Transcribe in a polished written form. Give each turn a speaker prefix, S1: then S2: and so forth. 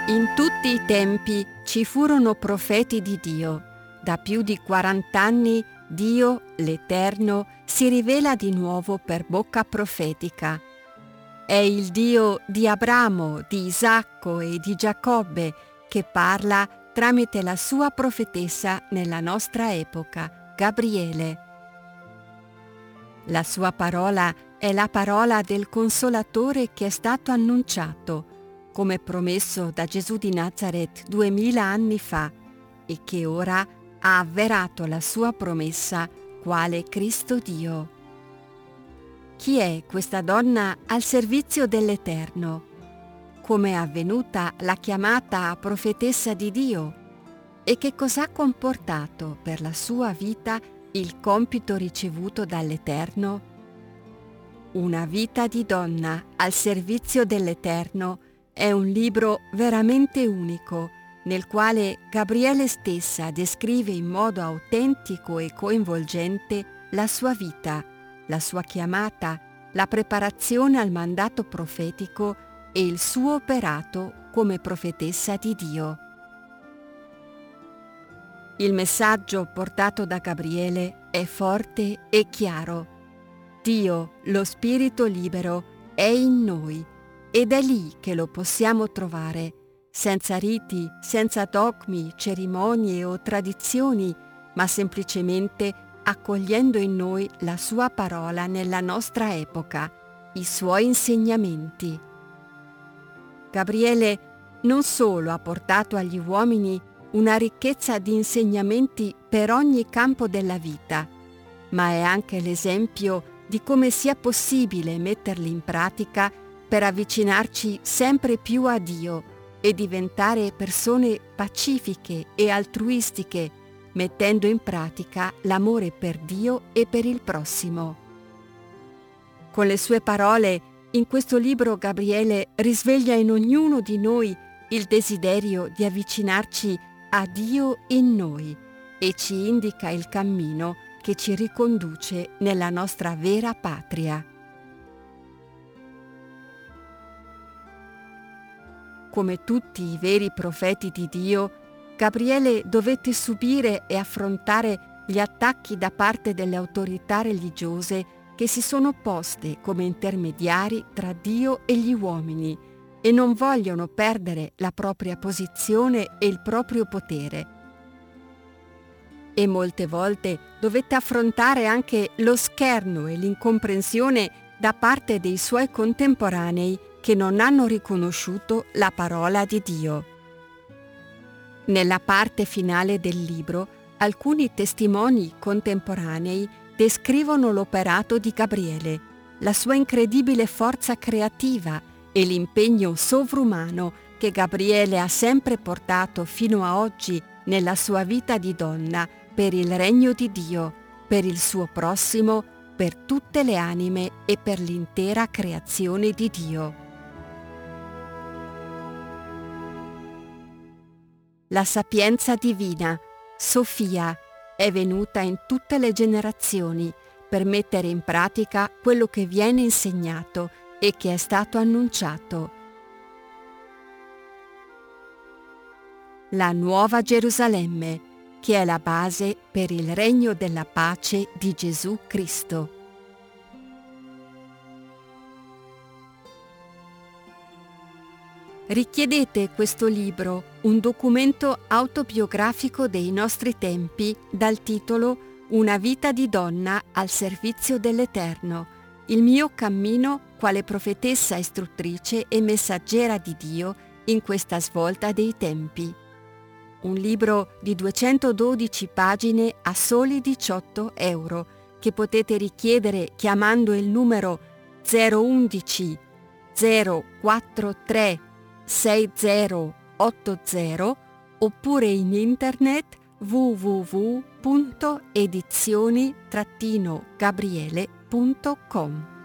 S1: In tutti i tempi ci furono profeti di Dio. Da più di 40 anni Dio, l'Eterno, si rivela di nuovo per bocca profetica. È il Dio di Abramo, di Isacco e di Giacobbe che parla tramite la sua profetessa nella nostra epoca, Gabriele. La sua parola è la parola del Consolatore che è stato annunciato, come promesso da Gesù di Nazaret 2000 anni fa, e che ora ha avverato la sua promessa quale Cristo Dio. Chi è questa donna al servizio dell'Eterno? Come è avvenuta la chiamata a profetessa di Dio? E che cosa ha comportato per la sua vita il compito ricevuto dall'Eterno? Una vita di donna al servizio dell'Eterno è un libro veramente unico, nel quale Gabriele stessa descrive in modo autentico e coinvolgente la sua vita, la sua chiamata, la preparazione al mandato profetico e il suo operato come profetessa di Dio. Il messaggio portato da Gabriele è forte e chiaro. Dio, lo Spirito libero, è in noi ed è lì che lo possiamo trovare, senza riti, senza dogmi, cerimonie o tradizioni, ma semplicemente accogliendo in noi la sua parola nella nostra epoca, i suoi insegnamenti. Gabriele non solo ha portato agli uomini una ricchezza di insegnamenti per ogni campo della vita, ma è anche l'esempio di come sia possibile metterli in pratica per avvicinarci sempre più a Dio e diventare persone pacifiche e altruistiche, mettendo in pratica l'amore per Dio e per il prossimo. Con le sue parole, in questo libro Gabriele risveglia in ognuno di noi il desiderio di avvicinarci a Dio in noi e ci indica il cammino che ci riconduce nella nostra vera patria. Come tutti i veri profeti di Dio, Gabriele dovette subire e affrontare gli attacchi da parte delle autorità religiose che si sono poste come intermediari tra Dio e gli uomini e non vogliono perdere la propria posizione e il proprio potere. E molte volte dovette affrontare anche lo scherno e l'incomprensione da parte dei suoi contemporanei che non hanno riconosciuto la parola di Dio. Nella parte finale del libro, alcuni testimoni contemporanei descrivono l'operato di Gabriele, la sua incredibile forza creativa e l'impegno sovrumano che Gabriele ha sempre portato fino a oggi nella sua vita di donna per il regno di Dio, per il suo prossimo, per tutte le anime e per l'intera creazione di Dio. La sapienza divina, Sofia, è venuta in tutte le generazioni per mettere in pratica quello che viene insegnato e che è stato annunciato. La Nuova Gerusalemme, che è la base per il regno della pace di Gesù Cristo. Richiedete questo libro, un documento autobiografico dei nostri tempi, dal titolo Una vita di donna al servizio dell'Eterno, il mio cammino quale profetessa istruttrice e messaggera di Dio in questa svolta dei tempi. Un libro di 212 pagine a soli 18 euro, che potete richiedere chiamando il numero 011 043 6080 oppure in internet www.edizioni-gabriele.com.